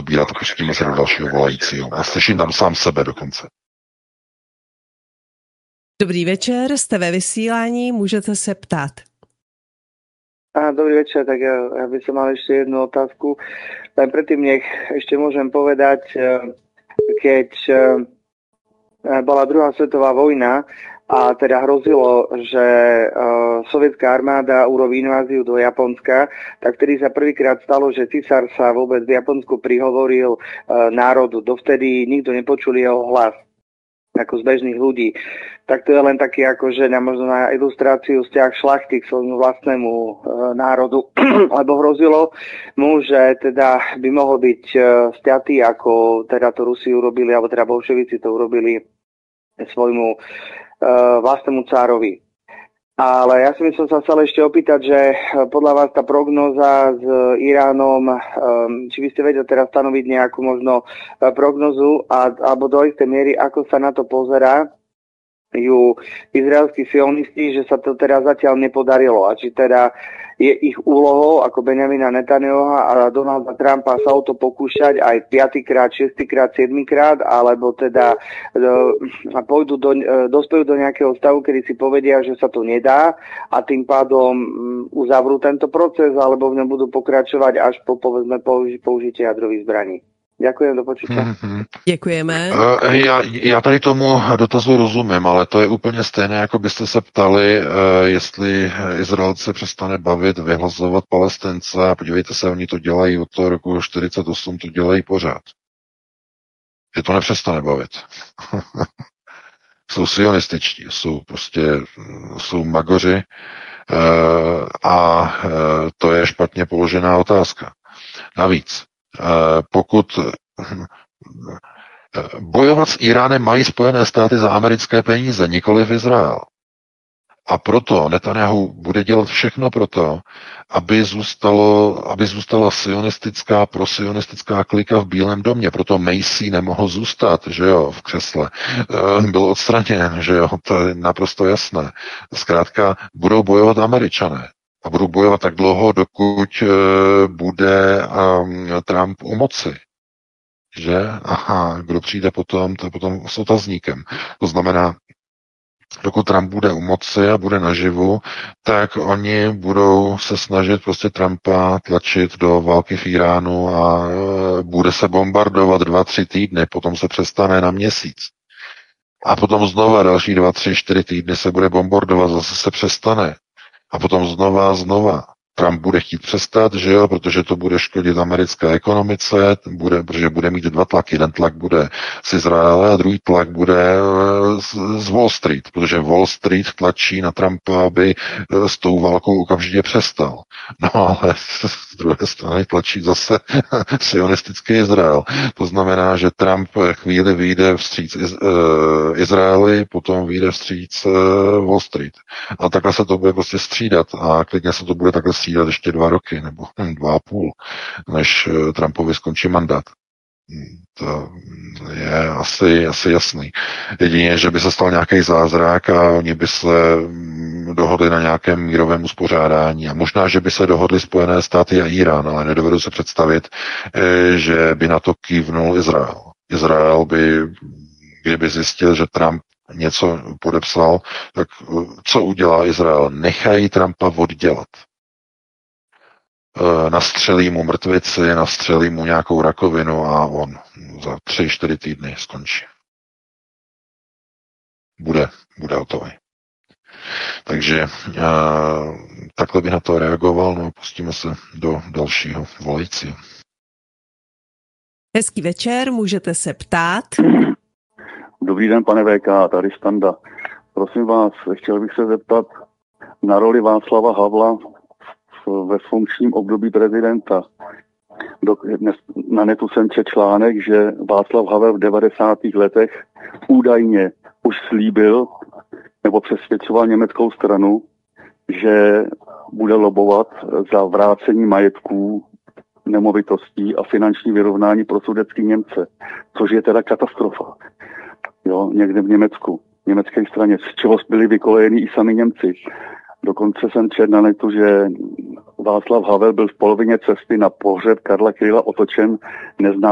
rozebírat a pustíme se do dalšího volajícího. A slyším tam sám sebe dokonce. Dobrý večer, jste ve vysílání, můžete se ptát. Dobrý večer, tak ja by som mal ešte jednu otázku. Len predtým nech ešte môžem povedať, keď bola druhá svetová vojna a teda hrozilo, že sovietská armáda urobí inváziu do Japonska, tak vtedy sa prvýkrát stalo, že cisár sa vôbec v Japonsku prihovoril národu. Dovtedy nikto nepočul jeho hlas ako z bežných ľudí. Tak to je len taký akože možno na ilustráciu vzťah šlachty k svojmu vlastnému národu, lebo hrozilo mu, že teda by mohol byť sťatý, ako teda to Rusi urobili, alebo teda bolševici to urobili svojmu vlastnému cárovi. Ale ja som sa chcel ešte opýtať, že podľa vás tá prognóza s Iránom, či by ste vedeli teraz stanoviť nejakú možno prognozu alebo do istej miery, ako sa na to pozerá ju izraelskí sionisti, že sa to teda zatiaľ nepodarilo. A či teda je ich úlohou ako Benjamina Netanyahuha a Donalda Trumpa sa o to pokúšať aj 5. krát, 6. krát, 7. krát, alebo teda dospejú do nejakého stavu, kedy si povedia, že sa to nedá a tým pádom uzavrú tento proces, alebo v ňom budú pokračovať až po povedzme použitie jadrových zbraní. Děkujem, do počutia. Děkujeme. Já tady tomu dotazu rozumím, ale to je úplně stejné, jako byste se ptali, jestli Izraelce přestane bavit, vyhlazovat Palestince a podívejte se, oni to dělají od toho roku 48, to dělají pořád. Je to nepřestane bavit. Jsou sionističtí, jsou magoři a to je špatně položená otázka. Navíc, pokud bojovat s Iránem mají Spojené státy za americké peníze, nikoli v Izrael. A proto Netanyahu bude dělat všechno proto, aby zůstala sionistická, prosionistická klika v Bílém domě. Proto Macy nemohl zůstat, že jo, v křesle. Byl odstraněn, že jo, to je naprosto jasné. Zkrátka budou bojovat Američané. A budou bojovat tak dlouho, dokud bude Trump u moci. Že? Aha, kdo přijde potom, to je potom s otazníkem. To znamená, dokud Trump bude u moci a bude naživu, tak oni budou se snažit prostě Trumpa tlačit do války v Iránu a bude se bombardovat 2-3 týdny, potom se přestane na měsíc. A potom znova další 2-3-4 týdny se bude bombardovat, zase se přestane. A potom znova. Trump bude chtít přestat, že jo, protože to bude škodit americké ekonomice, protože bude mít dva tlaky. Jeden tlak bude z Izraele a druhý tlak bude z Wall Street, protože Wall Street tlačí na Trumpa, aby s tou válkou okamžitě přestal. No ale z druhé strany tlačí zase sionistický Izrael. To znamená, že Trump chvíli vyjde vstříc Izraeli, potom vyjde vstříc Wall Street. A takhle se to bude prostě střídat a klidně se to bude takhle střídat ještě 2 roky nebo 2,5, než Trumpovi skončí mandát. To je asi jasný. Jedině, že by se stal nějaký zázrak a oni by se dohodli na nějakém mírovém uspořádání. A možná, že by se dohodli Spojené státy a Irán, ale nedovedu se představit, že by na to kývnul Izrael. Izrael by, kdyby zjistil, že Trump něco podepsal, tak co udělá Izrael? Nechají Trumpa oddělat. Nastřelí mu mrtvici, nastřelí mu nějakou rakovinu a on za 3-4 týdny skončí. Bude hotový. Takže takhle bych na to reagoval, no a pustíme se do dalšího volajícího. Hezký večer, můžete se ptát. Dobrý den, pane VK, tady Standa. Prosím vás, chtěl bych se zeptat na roli Václava Havla ve funkčním období prezidenta. Na netu jsem četl článek, že Václav Havel v 90. letech údajně už slíbil nebo přesvědčoval německou stranu, že bude lobovat za vrácení majetků, nemovitostí a finanční vyrovnání pro sudetský Němce, což je teda katastrofa. Jo, někde v Německu, německé straně, z čeho byli vykolejeni i sami Němci. Dokonce jsem četl na netu, že Václav Havel byl v polovině cesty na pohřeb Karla Kryla otočen neznámým